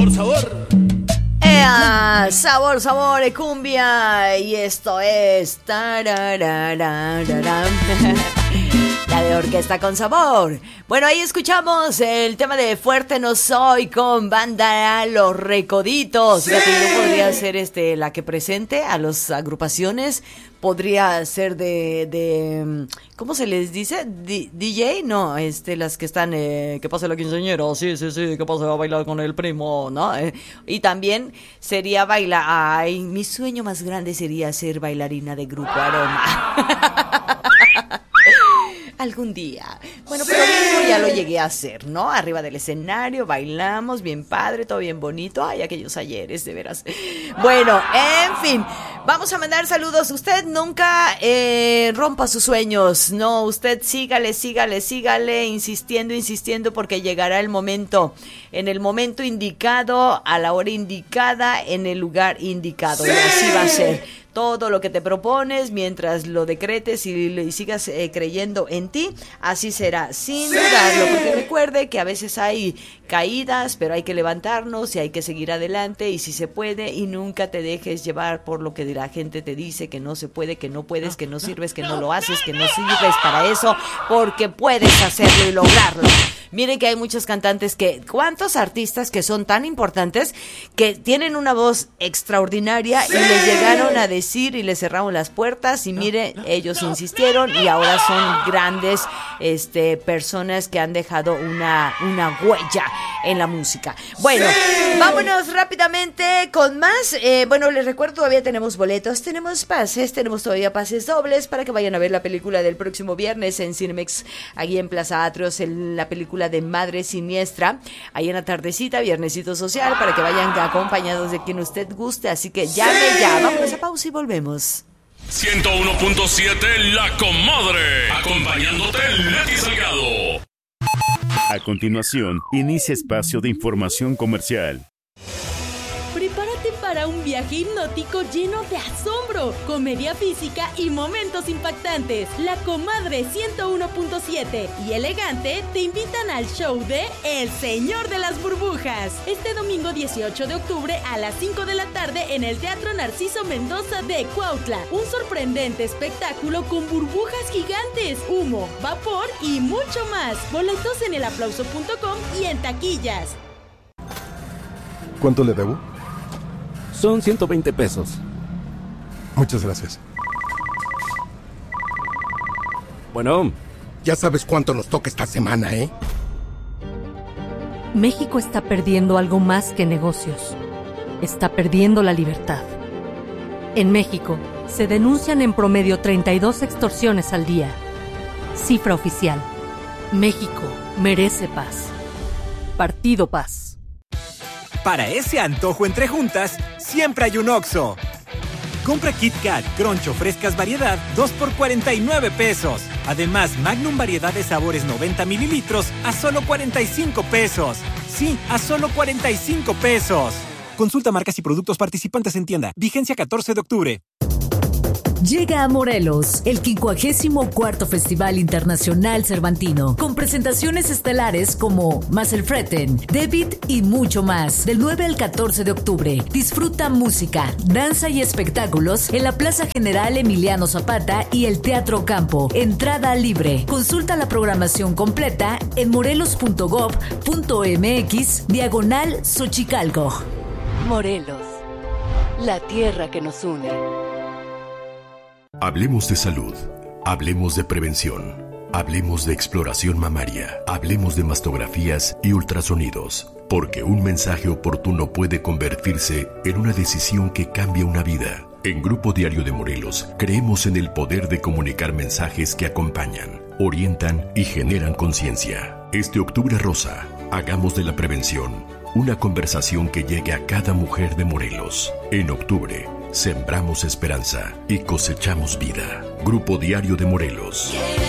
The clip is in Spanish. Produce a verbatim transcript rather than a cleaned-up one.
Sabor, sabor. ¡Ea! Sabor, sabor de cumbia. Y esto es tarararararán. La de Orquesta con Sabor. Bueno, ahí escuchamos el tema de Fuerte No Soy con banda Los Recoditos. Fíjate, yo podría ser este, la que presente a las agrupaciones. Podría ser de, de ¿cómo se les dice? D- DJ, no, este, las que están, eh, ¿qué pasa la quinceañera? Sí, sí, sí, ¿qué pasa? Va a bailar con el primo, ¿no? Eh, y también sería bailar, ay, mi sueño más grande sería ser bailarina de Grupo Aroma. Algún día. Bueno, pero mismo ya lo llegué a hacer, ¿no? Arriba del escenario, bailamos, bien padre, todo bien bonito. Ay, aquellos ayeres, de veras. Bueno, en fin, vamos a mandar saludos. Usted nunca eh, rompa sus sueños, no, usted sígale, sígale, sígale, insistiendo, insistiendo, porque llegará el momento, en el momento indicado, a la hora indicada, en el lugar indicado. Y así va a ser. Todo lo que te propones, mientras lo decretes y, y sigas eh, creyendo en ti, así será, sin dudarlo, porque recuerde que a veces hay caídas, pero hay que levantarnos y hay que seguir adelante, y si se puede, y nunca te dejes llevar por lo que la gente te dice, que no se puede, que no puedes, que no sirves, que no lo haces, que no sirves para eso, porque puedes hacerlo y lograrlo. Miren que hay muchos cantantes que, ¿cuántos artistas que son tan importantes que tienen una voz extraordinaria y les llegaron a decir y les cerraron las puertas? Y mire, ellos insistieron y ahora son grandes este, personas que han dejado una, una huella en la música. Bueno, vámonos rápidamente con más. Eh, bueno, les recuerdo, todavía tenemos boletos, tenemos pases, tenemos todavía pases dobles para que vayan a ver la película del próximo viernes en Cinemex, aquí en Plaza Atrios, en la película de Madre Siniestra, ahí en la tardecita, viernesito social, para que vayan acompañados de quien usted guste, así que llame ya. Vamos a pausa y volvemos. ciento uno punto siete La Comadre, acompañándote Leti Salgado. A continuación, inicia espacio de información comercial. Prepárate para un viaje hipnótico lleno de asombro, comedia física y momentos impactantes. La Comadre ciento uno punto siete y Elegante te invitan al show de El Señor de las Burbujas. Este domingo dieciocho de octubre a las cinco de la tarde en el Teatro Narciso Mendoza de Cuautla. Un sorprendente espectáculo con burbujas gigantes, humo, vapor y mucho más. Boletos en el aplauso punto com y en taquillas. ¿Cuánto le debo? Son ciento veinte pesos. Muchas gracias. Bueno, ya sabes cuánto nos toca esta semana, ¿eh? México está perdiendo algo más que negocios. Está perdiendo la libertad. En México, se denuncian en promedio treinta y dos extorsiones al día. Cifra oficial. México merece paz. Partido Paz. Para ese antojo entre juntas, siempre hay un Oxxo. Compra Kit Kat, Crunch o frescas variedad, dos por cuarenta y nueve pesos. Además, Magnum variedad de sabores noventa mililitros a solo cuarenta y cinco pesos. Sí, a solo cuarenta y cinco pesos. Consulta marcas y productos participantes en tienda. Vigencia catorce de octubre. Llega a Morelos el quincuagésimo cuarto Festival Internacional Cervantino, con presentaciones estelares como Maselfreten, David y mucho más. Del nueve al catorce de octubre, disfruta música, danza y espectáculos en la Plaza General Emiliano Zapata y el Teatro Campo. Entrada libre. Consulta la programación completa en morelos punto gob punto mx diagonal Xochicalco. Morelos, la tierra que nos une. Hablemos de salud, hablemos de prevención, hablemos de exploración mamaria, hablemos de mastografías y ultrasonidos, porque un mensaje oportuno puede convertirse en una decisión que cambia una vida. En Grupo Diario de Morelos creemos en el poder de comunicar mensajes que acompañan, orientan y generan conciencia. Este octubre rosa, hagamos de la prevención una conversación que llegue a cada mujer de Morelos. En octubre, sembramos esperanza y cosechamos vida. Grupo Diario de Morelos.